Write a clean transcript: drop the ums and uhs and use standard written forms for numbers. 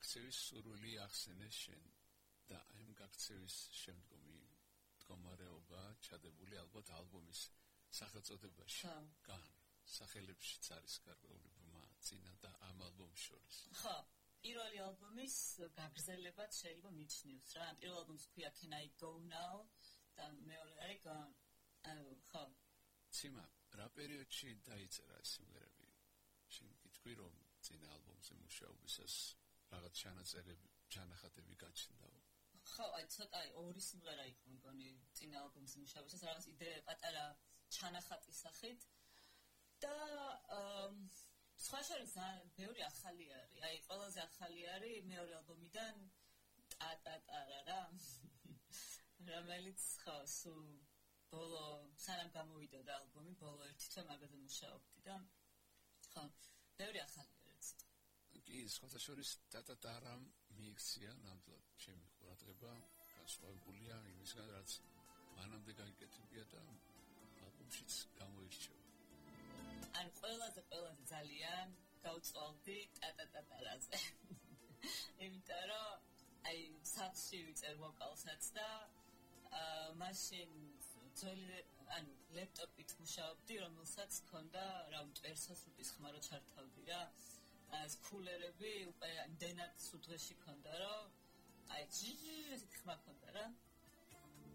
გაქცევის სურვილი ახსენეს შენ და ამ გაქცევის შემდგომი მდგომარეობა ჩადებული ალბათ ალბომის სახელწოდებაში. გან სახელებშიც არის გარკვეული ბმა წინა და ამ ალბომის შორის. ხო, პირველი ალბომის გაგრძელებაც შეიძლება მიჩნიოს რა. პირველ ალბომს ქვია Can I Go Now და მეორე არის Gone. ხო. ციმა, რა პერიოდში დაიწერა ეს სიმღერები? შენ გიტყვი რომ წინა ალბომზე მუშაობისას რაღაც ჩანახატები გაჩნდაო. ხო, ცოტა ორი სიმღერა იყო მგონი წინა ალბომზე მუშაობისას, რაღაც იდეა პატარა ჩანახატის სახით და სხვა შორის ბევრი ახალი არის. აი, ყველაზე ახალი არის მეორე ალბომიდან ტა-ტა-ტარა რა. რომელიც ხო, სულ ბოლო სანამ გამოვიდოდა ალბომი, ბოლო ერთი თვე მაგაზე მუშაობდი და ხო, ბევრი ახალი არის. კი, სხვა შორის ტა-ტა-ტარამ მიიქცია ნამდვილად ჩემი ყურადღება განსხვავებულია იმისგან, რაც მანამდე გაიკეთებია და ალბომშიც გამოირჩევა. ან ყველაზე ძალიან გავწვალდი ტა-ტა-ტარაზე. იმიტომ რომ აი საქსში ვიწერ ვოკალსაც და მაშინ ანუ ლეპტოპით მუშაობდი, რომელსაც ჰქონდა რა მტვერსას რუპის ხმა რო ჩართავდი რა. ეს კულერები უკვე იმდენად სუდღეში ჰქონდა, რომ აი ესეთი ხმა ჰქონდა რა.